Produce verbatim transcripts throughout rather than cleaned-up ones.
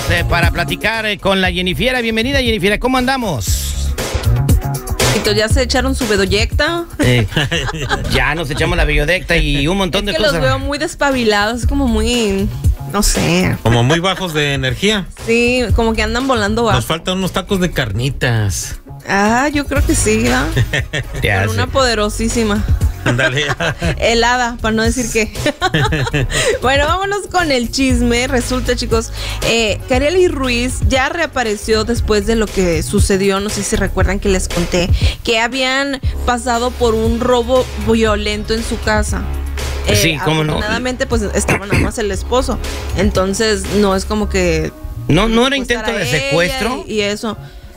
eh, para platicar eh, con la Jennifiera. Bienvenida, Jennifiera, ¿cómo andamos? ¿Ya se echaron su bedoyecta? Eh, ya nos echamos la bellodecta y un montón es de que cosas. Los veo muy despabilados, como muy, no sé. Como muy bajos de energía. Sí, como que andan volando bajo. Nos faltan unos tacos de carnitas. Ah, yo creo que sí, ¿verdad? Con una poderosísima. Dale. Helada, para no decir que. Bueno, vámonos con el chisme. Resulta, chicos, eh, Karely Ruiz ya reapareció después de lo que sucedió. No sé si recuerdan que les conté que habían pasado por un robo violento en su casa. Eh, sí, cómo no. Afortunadamente, pues estaba nada más el esposo. Entonces, no es como que. No, no era intento de secuestro. Y, y eso.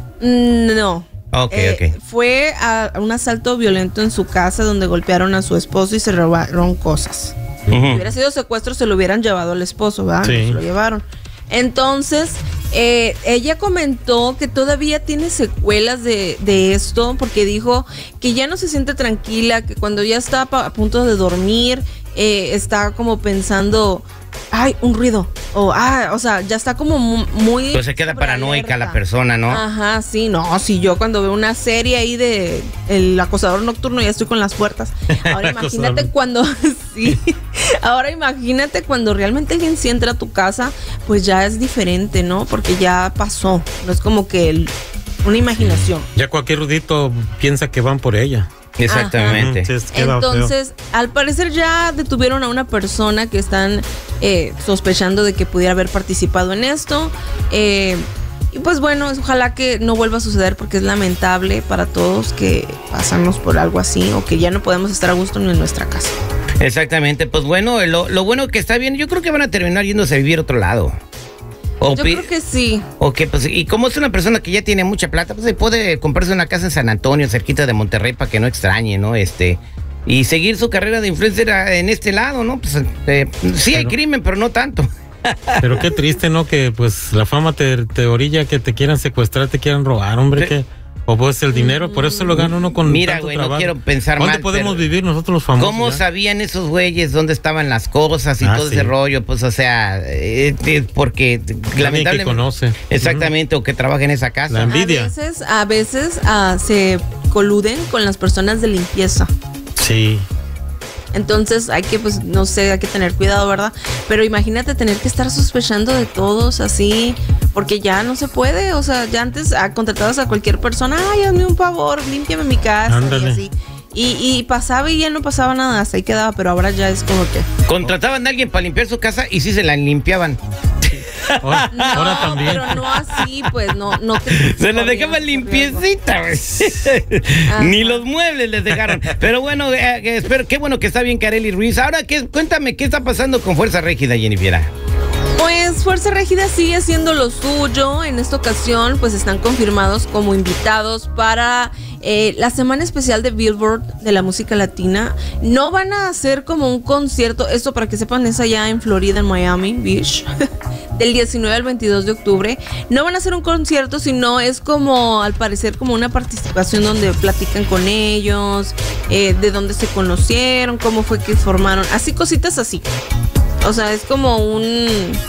No. Ok, eh, ok. Fue a un asalto violento en su casa donde golpearon a su esposo y se robaron cosas. Uh-huh. Si hubiera sido secuestro, se lo hubieran llevado al esposo, ¿verdad? Sí. Se lo llevaron. Entonces, eh, ella comentó que todavía tiene secuelas de, de esto, porque dijo que ya no se siente tranquila, que cuando ya está a punto de dormir, eh, está como pensando, ay, un ruido, o ah, o sea, ya está como muy... Pues se queda paranoica la persona, ¿no? Ajá, sí, no, si yo cuando veo una serie ahí de El Acosador Nocturno ya estoy con las puertas. Ahora imagínate cuando, sí, ahora imagínate cuando realmente alguien sí entra a tu casa, pues ya es diferente, ¿no? Porque ya pasó, no es como que el, una imaginación. Ya cualquier rudito piensa que van por ella. Exactamente. Entonces, Entonces, al parecer ya detuvieron a una persona que están eh, sospechando de que pudiera haber participado en esto. Eh, y pues bueno, ojalá que no vuelva a suceder porque es lamentable para todos que pasamos por algo así o que ya no podemos estar a gusto en nuestra casa. Exactamente, pues bueno, lo, lo bueno que está bien, yo creo que van a terminar yéndose a vivir a otro lado. O Yo creo que sí. Ok, pues, y como es una persona que ya tiene mucha plata, pues se puede comprarse una casa en San Antonio, cerquita de Monterrey, para que no extrañe, ¿no? Este, y seguir su carrera de influencer en este lado, ¿no? Pues eh, sí pero, hay crimen, pero no tanto. Pero qué triste, ¿no? Que pues la fama te, te orilla que te quieran secuestrar, te quieran robar, hombre, que... O pues el dinero, por eso lo gana uno con Mira, tanto güey, trabajo. No quiero pensar ¿Dónde mal, podemos vivir nosotros los famosos? ¿Cómo ya? sabían esos güeyes dónde estaban las cosas y ah, todo sí. ese rollo? Pues, o sea, eh, eh, porque lamentablemente... que conoce. Exactamente, uh-huh. O que trabaja en esa casa. La envidia. A veces, a veces uh, se coluden con las personas de limpieza. Sí. Entonces hay que, pues, no sé, hay que tener cuidado, ¿verdad? Pero imagínate tener que estar sospechando de todos así, porque ya no se puede, o sea, ya antes ah, contratabas a cualquier persona, ay, hazme un favor, límpiame mi casa. Ándale. Y así. Y, y pasaba y ya no pasaba nada, hasta ahí quedaba, pero ahora ya es como que... Contrataban a alguien para limpiar su casa y sí se la limpiaban. Ahora, no, ahora también. Pero no así, pues, no, no te, se la dejaban limpiecita, güey. Ni los muebles les dejaron. Pero bueno, eh, eh, espero, qué bueno que está bien Karely Ruiz. Ahora, ¿qué, cuéntame, ¿qué está pasando con Fuerza Régida, Jennifiera? Pues Fuerza Régida sigue haciendo lo suyo. En esta ocasión, pues están confirmados como invitados para eh, la semana especial de Billboard de la música latina. No van a hacer como un concierto, esto para que sepan, es allá en Florida, en Miami Beach, del diecinueve al veintidós de octubre. No van a hacer un concierto, sino es como, al parecer, como una participación donde platican con ellos, eh, de dónde se conocieron, cómo fue que formaron, así cositas así. O sea, es como un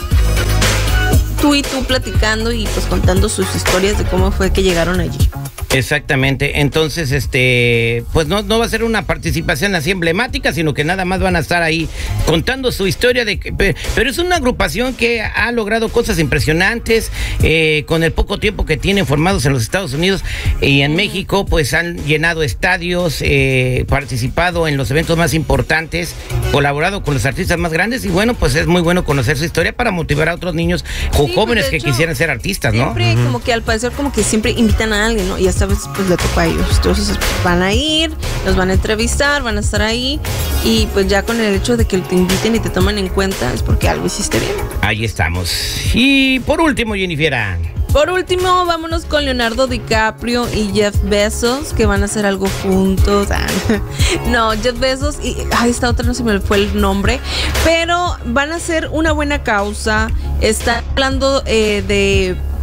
tú y tú platicando y pues contando sus historias de cómo fue que llegaron allí. Exactamente, entonces este pues no, no va a ser una participación así emblemática, sino que nada más van a estar ahí contando su historia de que, pero es una agrupación que ha logrado cosas impresionantes eh, con el poco tiempo que tienen formados en los Estados Unidos y en México, pues han llenado estadios, eh, participado en los eventos más importantes, colaborado con los artistas más grandes y bueno, pues es muy bueno conocer su historia para motivar a otros niños o sí, jóvenes pues que hecho, quisieran ser artistas, ¿no? Siempre uh-huh. como que al parecer como que siempre invitan a alguien, ¿no? Y esta vez pues le toca a ellos, entonces van a ir, los van a entrevistar, van a estar ahí y pues ya con el hecho de que te inviten y te toman en cuenta es porque algo hiciste bien. Ahí estamos. Y por último, Jennifiera. Por último, vámonos con Leonardo DiCaprio y Jeff Bezos, que van a hacer algo juntos. No, Jeff Bezos y ay, esta otra no se me fue el nombre, pero van a hacer una buena causa. Están hablando eh, de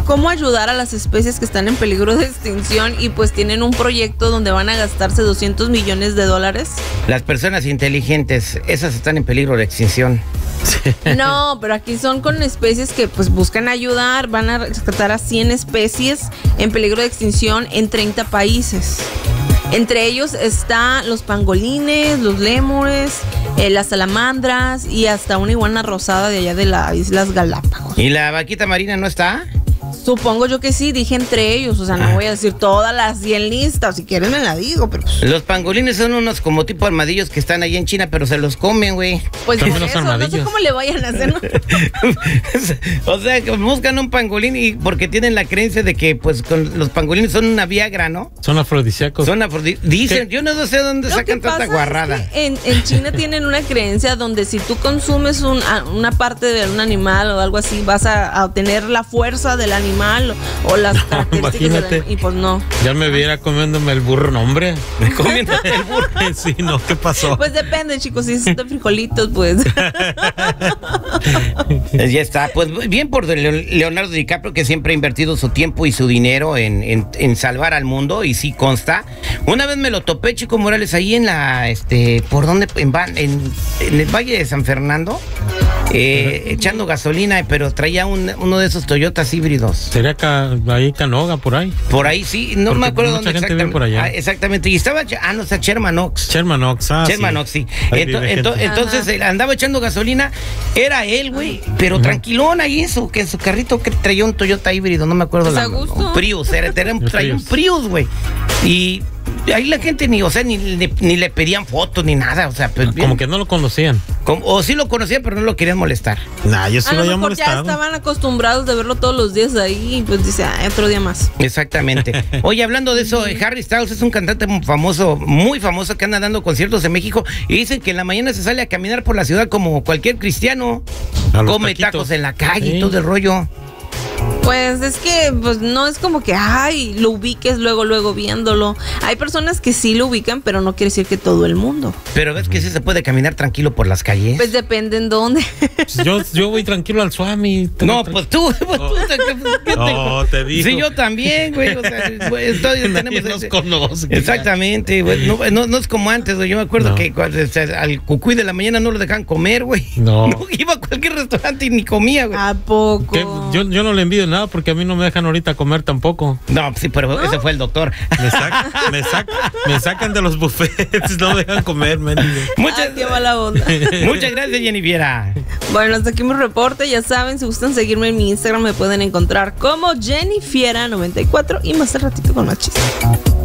cómo ayudar a las especies que están en peligro de extinción y pues tienen un proyecto donde van a gastarse doscientos millones de dólares. Las personas inteligentes, esas están en peligro de extinción. No, pero aquí son con especies que pues buscan ayudar, van a rescatar a cien especies en peligro de extinción en treinta países. Entre ellos están los pangolines, los lémures, eh, las salamandras y hasta una iguana rosada de allá de las Islas Galápagos. ¿Y la vaquita marina no está? Supongo yo que sí, dije entre ellos, o sea, no voy a decir todas las cien listas, si quieren me la digo, pero pues... Los pangolines son unos como tipo armadillos que están ahí en China, pero se los comen, güey. Pues También por los eso, no sé armadillos. cómo le vayan a hacer, ¿no? O sea, que buscan un pangolín y porque tienen la creencia de que pues con los pangolines son una viagra, ¿no? Son afrodisíacos. Son afrodisíacos. Dicen, ¿Qué? yo no sé dónde Lo sacan que tanta pasa guarrada. es que en, en China tienen una creencia donde si tú consumes un, a- una parte de un animal o algo así, vas a, a obtener la fuerza del animal o, o las No, características del imagínate. animal. Y pues no. Ya me viera comiéndome el burro, no, hombre. Comiéndote el burro. Sí, no, ¿qué pasó? Pues depende, chicos, si es de frijolitos, pues. Eh, Ya está, pues bien por Leo- Leonardo DiCaprio, que siempre ha invertido su tiempo y su dinero en, en, en salvar al mundo, y sí consta. Una vez me lo topé, Chico Morales, ahí en la, este, ¿por dónde? En, Va- en, en el Valle de San Fernando, eh, echando gasolina, pero traía un- uno de esos Toyotas híbridos. Sería ca- ahí Canoga, por ahí. Por ahí sí, no Porque me acuerdo mucha dónde gente vive exactamente. por allá. Ah, exactamente, y estaba, ah, no, está Shermanox. Shermanox, ah, Shermanox, sí. Ahí Ento- vive ento- gente. entonces él andaba echando gasolina, era él, güey, pero tranquilón ahí en su, que en su carrito que traía un Toyota híbrido, no me acuerdo. Pues la- a gusto. un Prius, era, era un- El traía un Prius. Prius, güey. Y ahí la gente ni, o sea, ni, le- ni le pedían fotos ni nada, o sea, pues bien, Como que no lo conocían. como- o sí lo conocían, pero no lo querían molestar. Nah, yo sí A lo lo había mejor ya molestado. estaban acostumbrados de verlo todos los días ahí y pues dice, ah, otro día más. Exactamente. Oye, hablando de eso, eh, Harry Styles es un cantante muy famoso, muy famoso, que anda dando conciertos en México y dicen que en la mañana se sale a caminar por la ciudad como cualquier cristiano. A los Come taquitos. tacos en la calle y Sí. todo el rollo. Pues es que pues no es como que, ay, lo ubiques luego, luego viéndolo. Hay personas que sí lo ubican, pero no quiere decir que todo el mundo. Pero ves que sí se puede caminar tranquilo por las calles. Pues depende en dónde. Pues yo, yo voy tranquilo al Swami. No, pues tú, pues tú, ¿qué- qué No, te digo. Sí, yo también, güey. O sea, güey, estoy- Nadie tenemos nos ese- conoce. Exactamente, güey. No, no, no es como antes, güey. Yo me acuerdo No. que cuando, o sea, al cucuy de la mañana no lo dejaban comer, güey. No. Iba a cualquier restaurante y ni comía, güey. ¿A poco? ¿Qué? Yo, yo no le envidio nada porque a mí no me dejan ahorita comer tampoco. No, sí, pero ese fue el doctor. Me, sac- me, sac- me sacan de los buffets, no me dejan comer, mendigo. Muchas, Ay, qué mala onda. muchas gracias, Jennifiera. Bueno, hasta aquí mi reporte. Ya saben, si gustan seguirme en mi Instagram, me pueden encontrar como Jennifiera noventa y cuatro y más al ratito con más chistes.